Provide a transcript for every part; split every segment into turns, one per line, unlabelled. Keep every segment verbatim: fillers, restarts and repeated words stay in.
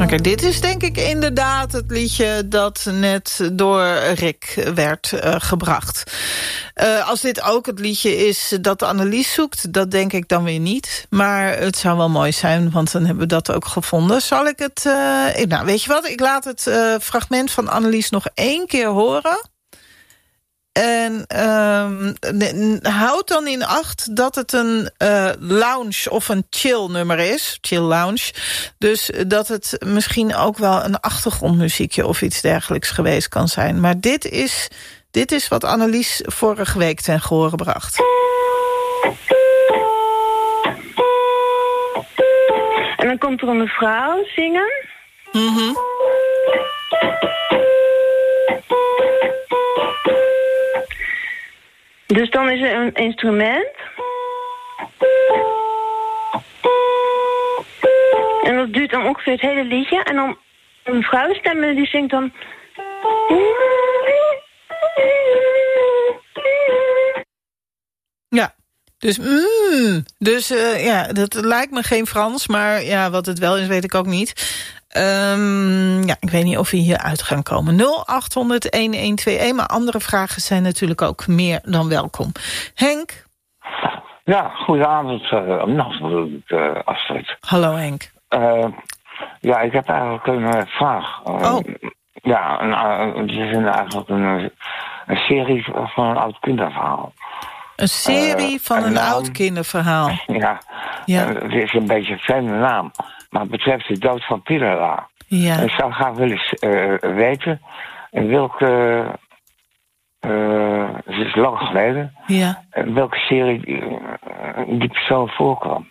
Oké, dit is denk ik inderdaad het liedje dat net door Rick werd uh, gebracht. Uh, als dit ook het liedje is dat Annelies zoekt, dat denk ik dan weer niet. Maar het zou wel mooi zijn, want dan hebben we dat ook gevonden. Zal ik het... Uh, nou, weet je wat? Ik laat het uh, fragment van Annelies nog één keer horen. En um, houd dan in acht dat het een uh, lounge of een chill nummer is. Chill lounge. Dus dat het misschien ook wel een achtergrondmuziekje of iets dergelijks geweest kan zijn. Maar dit is, dit is wat Annelies vorige week ten gehore bracht.
En dan komt er een mevrouw zingen.
Mhm.
Dus dan is er een instrument. En dat duurt dan ongeveer het hele liedje. En dan een vrouwenstem die zingt dan...
Ja, dus mm, dus uh, ja, dat lijkt me geen Frans, maar ja, wat het wel is, weet ik ook niet. Um, ja, ik weet niet of we hier uit gaan komen. nul acht honderd een een twee een, maar andere vragen zijn natuurlijk ook meer dan welkom. Henk?
Ja, goedenavond. Uh, nacht, uh, Astrid.
Hallo Henk.
Uh, ja, ik heb eigenlijk een uh, vraag. Uh,
oh.
Ja, een, uh, het is een, eigenlijk een, een serie van een oud kinderverhaal.
Een serie uh, van een naam, oud kinderverhaal?
Ja, ja. Uh, het is een beetje een vreemde naam. Maar het betreft de dood van Pirela.
Ja.
En ik zou graag willen uh, weten in welke... Uh, het is lang geleden.
Ja.
In welke serie uh, die persoon voorkwam.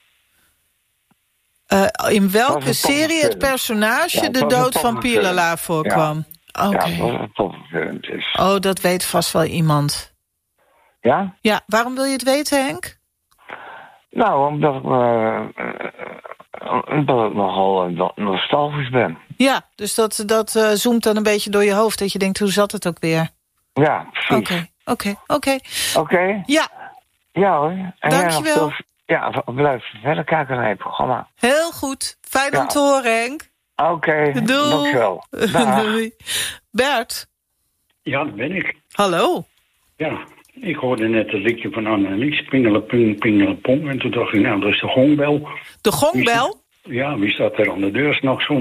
Uh, in welke serie het personage ja, de dood van Pirela voorkwam?
Ja,
Oké.
okay. Ja, dat een poppenfilm is.
Oh, dat weet vast wel iemand.
Ja?
Ja, waarom wil je het weten, Henk?
Nou, omdat ik, uh, omdat ik nogal uh, nostalgisch ben.
Ja, dus dat, dat uh, zoomt dan een beetje door je hoofd. Dat je denkt, hoe zat het ook weer?
Ja, precies.
Oké, oké, oké.
Oké?
Ja.
Ja hoor. En
dankjewel.
Ja, blijf verder kijken naar je programma.
Heel goed. Fijn ja. om te horen, Henk.
Oké, okay, dankjewel.
Doei. Bert?
Ja, dat ben ik.
Hallo.
Ja, ik hoorde net het liedje van Annelies, Pingelepung, Pingelepong. En toen dacht ik, nou, dat is de gongbel.
De gongbel?
Ja, wie staat er aan de deur 's nachts om?